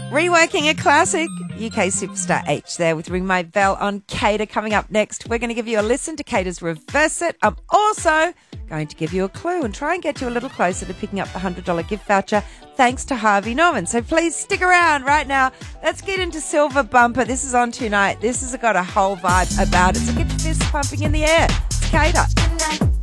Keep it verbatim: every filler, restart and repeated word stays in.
Reworking a classic, U K superstar H there with Ring My Bell on Cater. Coming up next, we're going to give you a listen to Cater's Reverse It. I'm also going to give you a clue and try and get you a little closer to picking up the one hundred dollars gift voucher thanks to Harvey Norman. So please stick around right now. Let's get into Silver Bumper. This is on tonight. This has got a whole vibe about it. So get the fist pumping in the air. It's Cater.